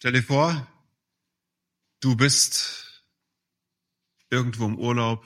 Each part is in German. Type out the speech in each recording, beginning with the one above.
Stell dir vor, du bist irgendwo im Urlaub,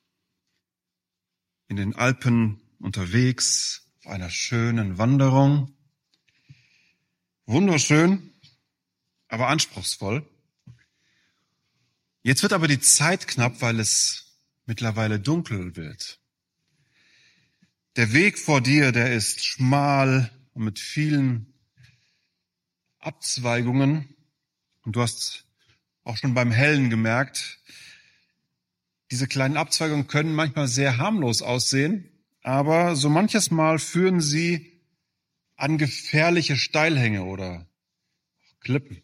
in den Alpen unterwegs, auf einer schönen Wanderung. Wunderschön, aber anspruchsvoll. Jetzt wird aber die Zeit knapp, weil es mittlerweile dunkel wird. Der Weg vor dir, der ist schmal und mit vielen Abzweigungen. Und du hast auch schon beim Hellen gemerkt, diese kleinen Abzweigungen können manchmal sehr harmlos aussehen, aber so manches Mal führen sie an gefährliche Steilhänge oder Klippen.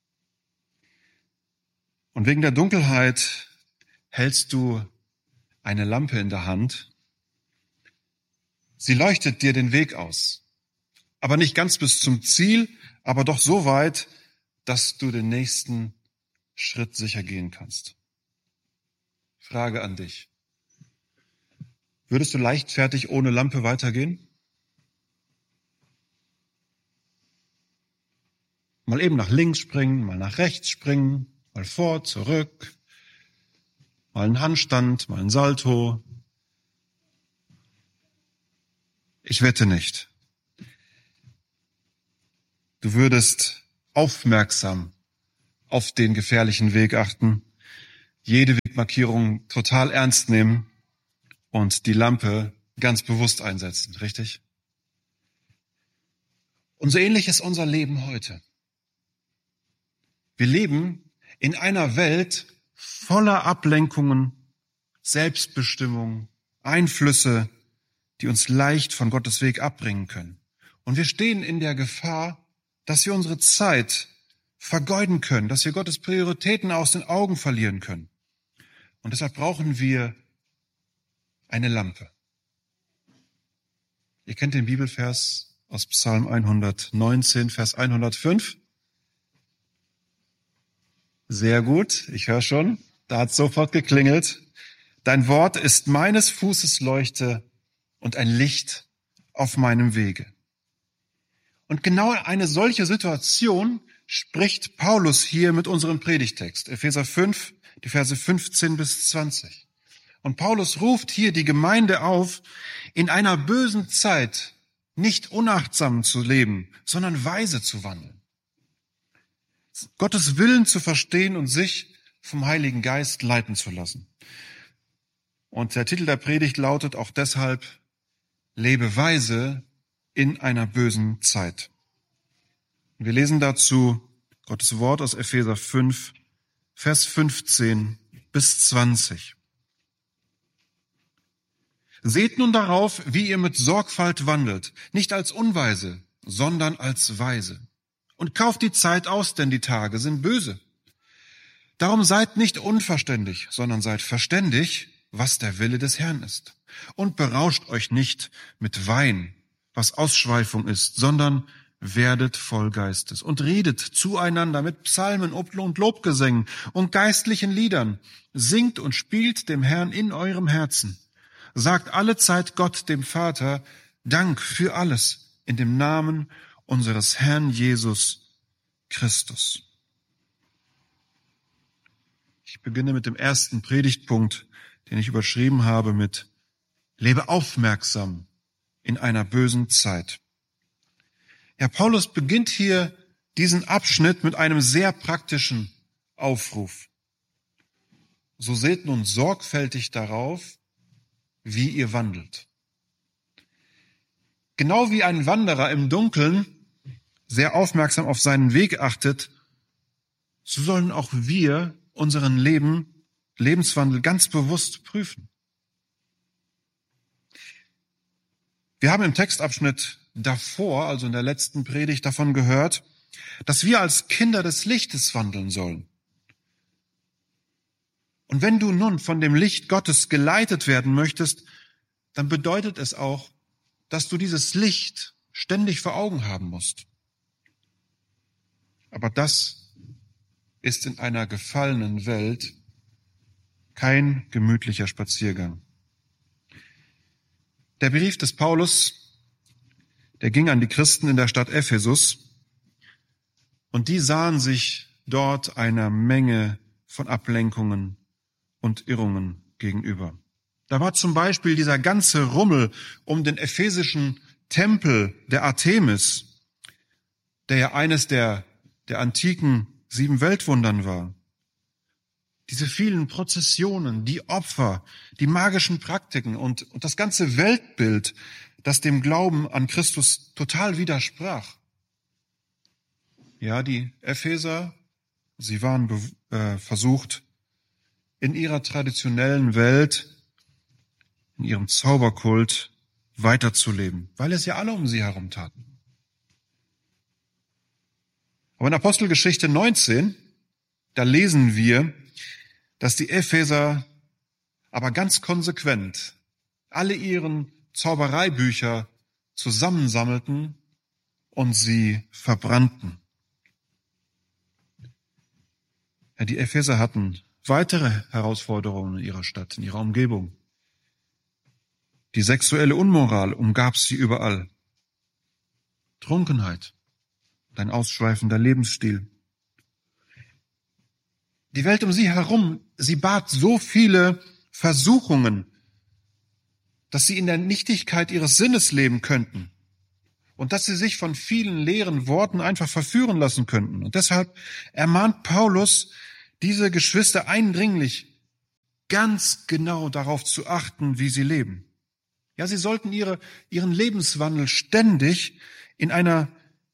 Und wegen der Dunkelheit hältst du eine Lampe in der Hand. Sie leuchtet dir den Weg aus, aber nicht ganz bis zum Ziel, aber doch so weit, dass du den nächsten Schritt sicher gehen kannst. Frage an dich. Würdest du leichtfertig ohne Lampe weitergehen? Mal eben nach links springen, mal nach rechts springen, mal vor, zurück, mal einen Handstand, mal einen Salto. Ich wette nicht. Du würdest aufmerksam auf den gefährlichen Weg achten, jede Wegmarkierung total ernst nehmen und die Lampe ganz bewusst einsetzen, richtig? Und so ähnlich ist unser Leben heute. Wir leben in einer Welt voller Ablenkungen, Selbstbestimmung, Einflüsse, die uns leicht von Gottes Weg abbringen können. Und wir stehen in der Gefahr, dass wir unsere Zeit vergeuden können, dass wir Gottes Prioritäten aus den Augen verlieren können. Und deshalb brauchen wir eine Lampe. Ihr kennt den Bibelvers aus Psalm 119, Vers 105. Sehr gut, ich höre schon, da hat es sofort geklingelt. Dein Wort ist meines Fußes Leuchte und ein Licht auf meinem Wege. Und genau eine solche Situation spricht Paulus hier mit unserem Predigtext, Epheser 5, die Verse 15 bis 20. Und Paulus ruft hier die Gemeinde auf, in einer bösen Zeit nicht unachtsam zu leben, sondern weise zu wandeln. Gottes Willen zu verstehen und sich vom Heiligen Geist leiten zu lassen. Und der Titel der Predigt lautet auch deshalb, Lebe weise in einer bösen Zeit. Wir lesen dazu Gottes Wort aus Epheser 5, Vers 15 bis 20. Seht nun darauf, wie ihr mit Sorgfalt wandelt, nicht als Unweise, sondern als Weise. Und kauft die Zeit aus, denn die Tage sind böse. Darum seid nicht unverständig, sondern seid verständig, was der Wille des Herrn ist. Und berauscht euch nicht mit Wein, was Ausschweifung ist, sondern werdet voll Geistes und redet zueinander mit Psalmen und Lobgesängen und geistlichen Liedern. Singt und spielt dem Herrn in eurem Herzen. Sagt allezeit Gott, dem Vater, Dank für alles in dem Namen unseres Herrn Jesus Christus. Ich beginne mit dem ersten Predigtpunkt, den ich überschrieben habe mit Lebe aufmerksam in einer bösen Zeit. Ja, Paulus beginnt hier diesen Abschnitt mit einem sehr praktischen Aufruf. So seht nun sorgfältig darauf, wie ihr wandelt. Genau wie ein Wanderer im Dunkeln sehr aufmerksam auf seinen Weg achtet, so sollen auch wir unseren Lebenswandel ganz bewusst prüfen. Wir haben im Textabschnitt davor, also in der letzten Predigt, davon gehört, dass wir als Kinder des Lichtes wandeln sollen. Und wenn du nun von dem Licht Gottes geleitet werden möchtest, dann bedeutet es auch, dass du dieses Licht ständig vor Augen haben musst. Aber das ist in einer gefallenen Welt kein gemütlicher Spaziergang. Der Brief des Paulus, der ging an die Christen in der Stadt Ephesus und die sahen sich dort einer Menge von Ablenkungen und Irrungen gegenüber. Da war zum Beispiel dieser ganze Rummel um den ephesischen Tempel der Artemis, der ja eines der antiken 7 Weltwundern war. Diese vielen Prozessionen, die Opfer, die magischen Praktiken und das ganze Weltbild, das dem Glauben an Christus total widersprach. Ja, die Epheser, sie waren versucht, in ihrer traditionellen Welt, in ihrem Zauberkult weiterzuleben, weil es ja alle um sie herum taten. Aber in Apostelgeschichte 19, da lesen wir, dass die Epheser aber ganz konsequent alle ihren Zaubereibücher zusammensammelten und sie verbrannten. Ja, die Epheser hatten weitere Herausforderungen in ihrer Stadt, in ihrer Umgebung. Die sexuelle Unmoral umgab sie überall. Trunkenheit, ein ausschweifender Lebensstil. Die Welt um sie herum, sie bat so viele Versuchungen, dass sie in der Nichtigkeit ihres Sinnes leben könnten und dass sie sich von vielen leeren Worten einfach verführen lassen könnten. Und deshalb ermahnt Paulus diese Geschwister eindringlich, ganz genau darauf zu achten, wie sie leben. Ja, sie sollten ihren Lebenswandel beständig in einer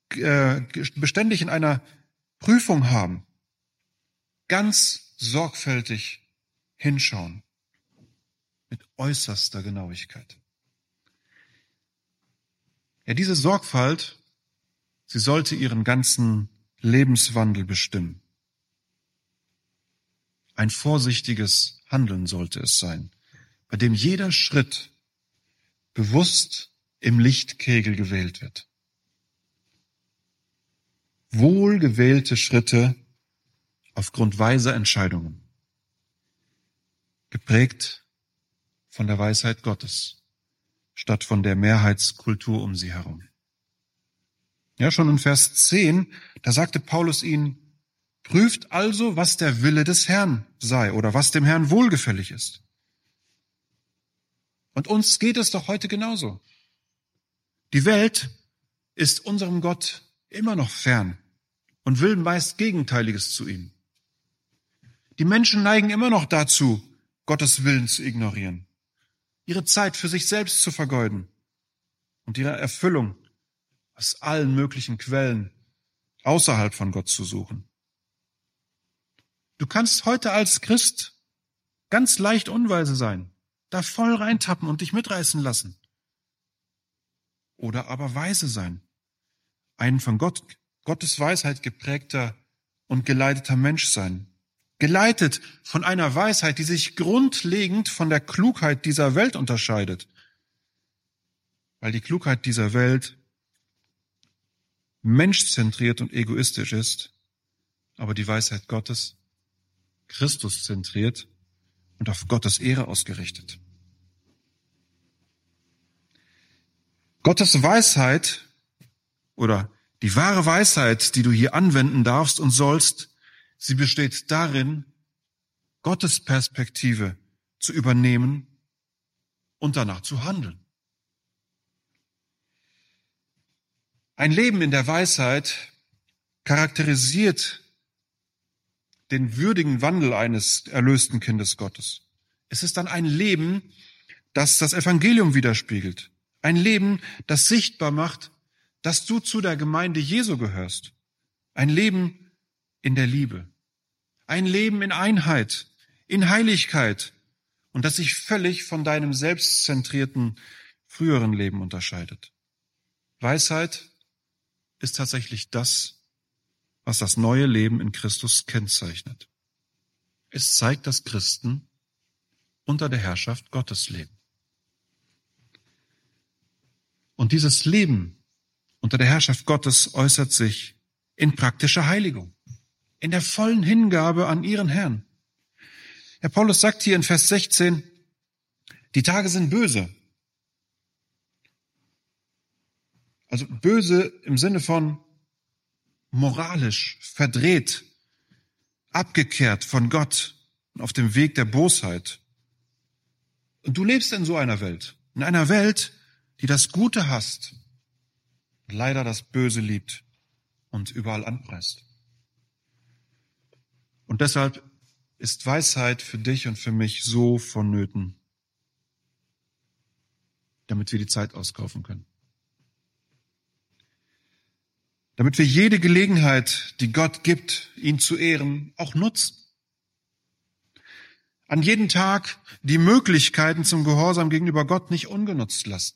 Prüfung haben. Ganz sorgfältig hinschauen. Mit äußerster Genauigkeit. Ja, diese Sorgfalt, sie sollte ihren ganzen Lebenswandel bestimmen. Ein vorsichtiges Handeln sollte es sein, bei dem jeder Schritt bewusst im Lichtkegel gewählt wird. Wohlgewählte Schritte aufgrund weiser Entscheidungen, geprägt von der Weisheit Gottes, statt von der Mehrheitskultur um sie herum. Ja, schon in Vers 10, da sagte Paulus ihnen, prüft also, was der Wille des Herrn sei oder was dem Herrn wohlgefällig ist. Und uns geht es doch heute genauso. Die Welt ist unserem Gott immer noch fern und will meist Gegenteiliges zu ihm. Die Menschen neigen immer noch dazu, Gottes Willen zu ignorieren, ihre Zeit für sich selbst zu vergeuden und ihre Erfüllung aus allen möglichen Quellen außerhalb von Gott zu suchen. Du kannst heute als Christ ganz leicht unweise sein, da voll reintappen und dich mitreißen lassen. Oder aber weise sein, ein von Gottes Weisheit geprägter und geleiteter Mensch sein. Geleitet von einer Weisheit, die sich grundlegend von der Klugheit dieser Welt unterscheidet. Weil die Klugheit dieser Welt menschzentriert und egoistisch ist, aber die Weisheit Gottes Christus zentriert und auf Gottes Ehre ausgerichtet. Gottes Weisheit oder die wahre Weisheit, die du hier anwenden darfst und sollst, sie besteht darin, Gottes Perspektive zu übernehmen und danach zu handeln. Ein Leben in der Weisheit charakterisiert den würdigen Wandel eines erlösten Kindes Gottes. Es ist dann ein Leben, das das Evangelium widerspiegelt. Ein Leben, das sichtbar macht, dass du zu der Gemeinde Jesu gehörst. Ein Leben in der Liebe. Ein Leben in Einheit, in Heiligkeit und das sich völlig von deinem selbstzentrierten früheren Leben unterscheidet. Weisheit ist tatsächlich das, was das neue Leben in Christus kennzeichnet. Es zeigt, dass Christen unter der Herrschaft Gottes leben. Und dieses Leben unter der Herrschaft Gottes äußert sich in praktischer Heiligung, in der vollen Hingabe an ihren Herrn. Herr Paulus sagt hier in Vers 16, die Tage sind böse. Also böse im Sinne von moralisch, verdreht, abgekehrt von Gott und auf dem Weg der Bosheit. Und du lebst in so einer Welt, die das Gute hasst, leider das Böse liebt und überall anpreist. Und deshalb ist Weisheit für dich und für mich so vonnöten, damit wir die Zeit auskaufen können. Damit wir jede Gelegenheit, die Gott gibt, ihn zu ehren, auch nutzen. An jedem Tag die Möglichkeiten zum Gehorsam gegenüber Gott nicht ungenutzt lassen.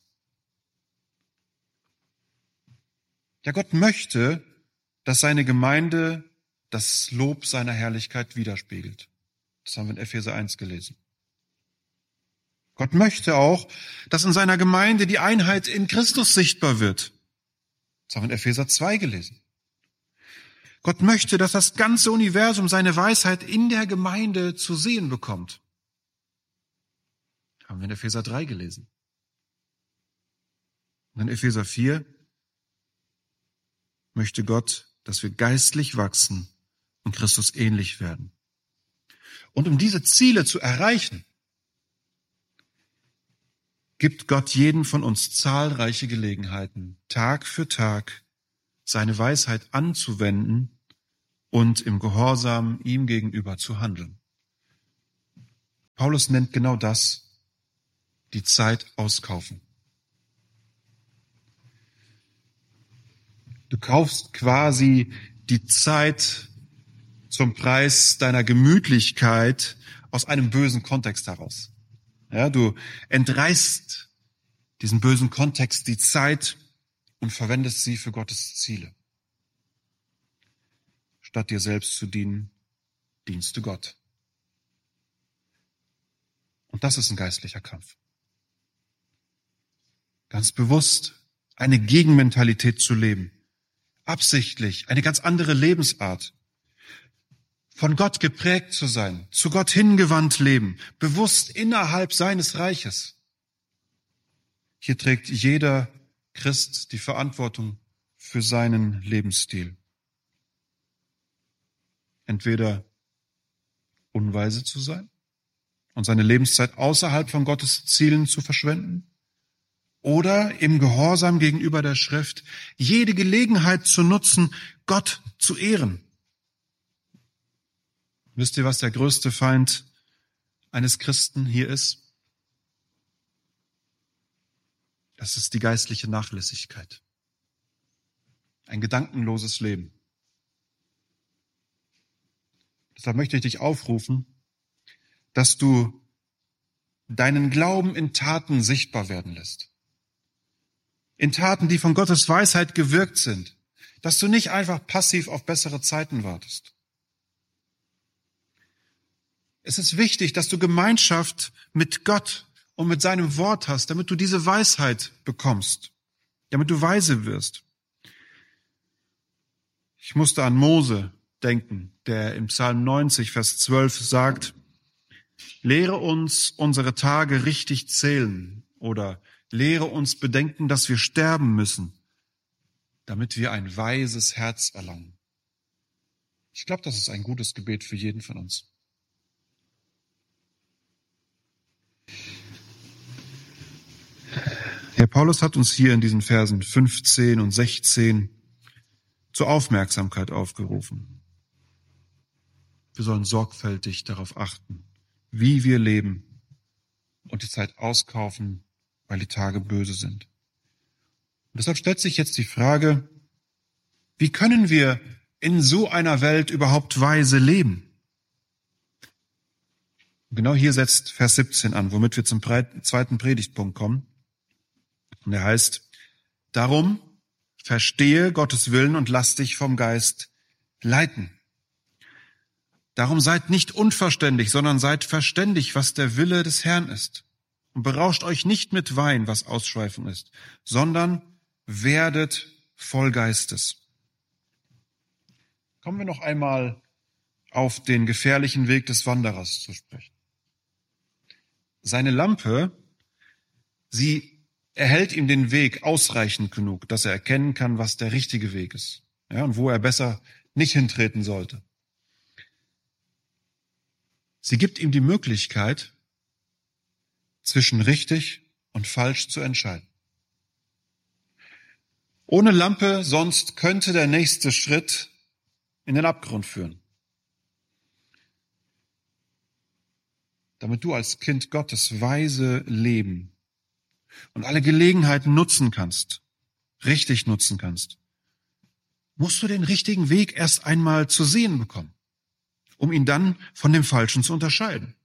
Ja, Gott möchte, dass seine Gemeinde das Lob seiner Herrlichkeit widerspiegelt. Das haben wir in Epheser 1 gelesen. Gott möchte auch, dass in seiner Gemeinde die Einheit in Christus sichtbar wird. Das haben wir in Epheser 2 gelesen. Gott möchte, dass das ganze Universum seine Weisheit in der Gemeinde zu sehen bekommt. Das haben wir in Epheser 3 gelesen. Und in Epheser 4 möchte Gott, dass wir geistlich wachsen und Christus ähnlich werden. Und um diese Ziele zu erreichen, gibt Gott jedem von uns zahlreiche Gelegenheiten, Tag für Tag seine Weisheit anzuwenden und im Gehorsam ihm gegenüber zu handeln. Paulus nennt genau das die Zeit auskaufen. Du kaufst quasi die Zeit zum Preis deiner Gemütlichkeit aus einem bösen Kontext heraus. Ja, du entreißt diesen bösen Kontext, die Zeit, und verwendest sie für Gottes Ziele. Statt dir selbst zu dienen, dienst du Gott. Und das ist ein geistlicher Kampf. Ganz bewusst eine Gegenmentalität zu leben. Absichtlich eine ganz andere Lebensart. Von Gott geprägt zu sein, zu Gott hingewandt leben, bewusst innerhalb seines Reiches. Hier trägt jeder Christ die Verantwortung für seinen Lebensstil. Entweder unweise zu sein und seine Lebenszeit außerhalb von Gottes Zielen zu verschwenden, oder im Gehorsam gegenüber der Schrift jede Gelegenheit zu nutzen, Gott zu ehren. Wisst ihr, was der größte Feind eines Christen hier ist? Das ist die geistliche Nachlässigkeit. Ein gedankenloses Leben. Deshalb möchte ich dich aufrufen, dass du deinen Glauben in Taten sichtbar werden lässt. In Taten, die von Gottes Weisheit gewirkt sind. Dass du nicht einfach passiv auf bessere Zeiten wartest. Es ist wichtig, dass du Gemeinschaft mit Gott und mit seinem Wort hast, damit du diese Weisheit bekommst, damit du weise wirst. Ich musste an Mose denken, der im Psalm 90, Vers 12 sagt, lehre uns unsere Tage richtig zählen oder lehre uns bedenken, dass wir sterben müssen, damit wir ein weises Herz erlangen. Ich glaube, das ist ein gutes Gebet für jeden von uns. Herr Paulus hat uns hier in diesen Versen 15 und 16 zur Aufmerksamkeit aufgerufen. Wir sollen sorgfältig darauf achten, wie wir leben und die Zeit auskaufen, weil die Tage böse sind. Und deshalb stellt sich jetzt die Frage, wie können wir in so einer Welt überhaupt weise leben? Und genau hier setzt Vers 17 an, womit wir zum zweiten Predigtpunkt kommen. Und er heißt, darum verstehe Gottes Willen und lass dich vom Geist leiten. Darum seid nicht unverständig, sondern seid verständig, was der Wille des Herrn ist. Und berauscht euch nicht mit Wein, was Ausschweifung ist, sondern werdet voll Geistes. Kommen wir noch einmal auf den gefährlichen Weg des Wanderers zu sprechen. Seine Lampe, sie erhält ihm den Weg ausreichend genug, dass er erkennen kann, was der richtige Weg ist, ja, und wo er besser nicht hintreten sollte. Sie gibt ihm die Möglichkeit, zwischen richtig und falsch zu entscheiden. Ohne Lampe sonst könnte der nächste Schritt in den Abgrund führen. Damit du als Kind Gottes weise leben und alle Gelegenheiten nutzen kannst, richtig nutzen kannst, musst du den richtigen Weg erst einmal zu sehen bekommen, um ihn dann von dem Falschen zu unterscheiden.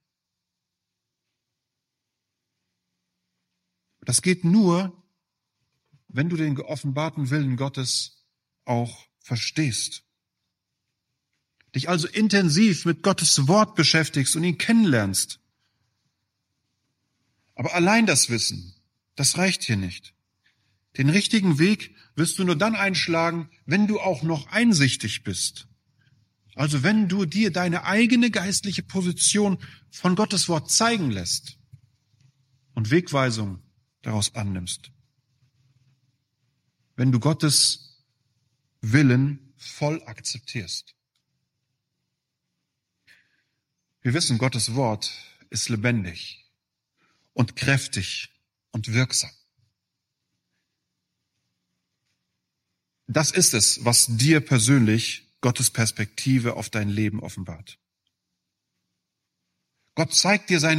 Das geht nur, wenn du den geoffenbarten Willen Gottes auch verstehst. Dich also intensiv mit Gottes Wort beschäftigst und ihn kennenlernst. Aber allein das Wissen, das reicht hier nicht. Den richtigen Weg wirst du nur dann einschlagen, wenn du auch noch einsichtig bist. Also wenn du dir deine eigene geistliche Position von Gottes Wort zeigen lässt und Wegweisung daraus annimmst. Wenn du Gottes Willen voll akzeptierst. Wir wissen, Gottes Wort ist lebendig und kräftig und wirksam. Das ist es, was dir persönlich Gottes Perspektive auf dein Leben offenbart. Gott zeigt dir sein